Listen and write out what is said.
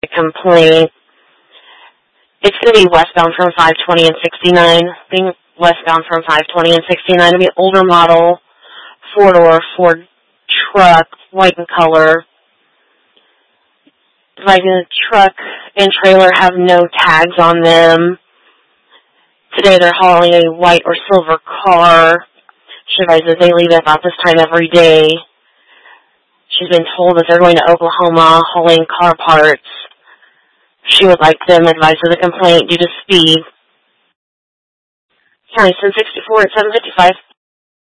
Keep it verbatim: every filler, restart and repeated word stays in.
complaint. It's going to be westbound from five twenty and sixty-nine. Being westbound from five twenty and sixty-nine. It'll be an older model, four-door Ford truck, white in color. Like the truck and trailer have no tags on them. Today they're hauling a white or silver car. She advises they leave about this time every day. She's been told that they're going to Oklahoma hauling car parts. She would like them advised of the complaint due to speed. County ten sixty-four at seven fifty-five.